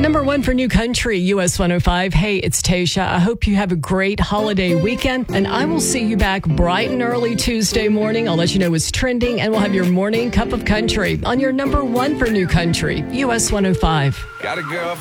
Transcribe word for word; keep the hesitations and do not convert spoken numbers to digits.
Number one for New Country, U S one oh five. Hey, it's Tasha. I hope you have a great holiday weekend, and I will see you back bright and early Tuesday morning. I'll let you know what's trending, and we'll have your morning cup of country on your number one for New Country, U S one oh five. Got a girl